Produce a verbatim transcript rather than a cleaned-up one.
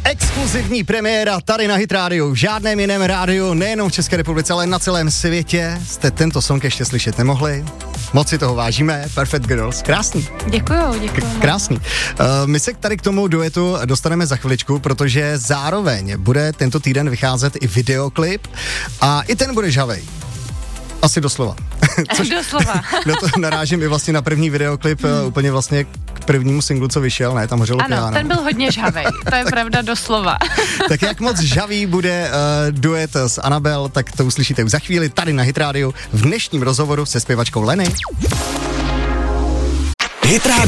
Exkluzivní premiéra tady na Hit Radio. V žádném jiném rádiu, nejenom v České republice, ale na celém světě jste tento song ještě slyšet nemohli. Moc si toho vážíme. Perfect Girls. Krásný. Děkuju, děkuju. K- krásný. Uh, my se tady k tomu duetu dostaneme za chviličku, protože zároveň bude tento týden vycházet i videoklip a i ten bude žhavej. Asi doslova. Což, doslova. Na to narážím i vlastně na první videoklip, hmm. úplně vlastně k prvnímu singlu, co vyšel, ne, tam hořelo piano. Ano, ten byl hodně žhavej, to je pravda doslova. Tak jak moc žhavý bude uh, duet s Anabel, tak to uslyšíte už za chvíli tady na Hit Radio v dnešním rozhovoru se zpěvačkou Lenny. Hit Radio.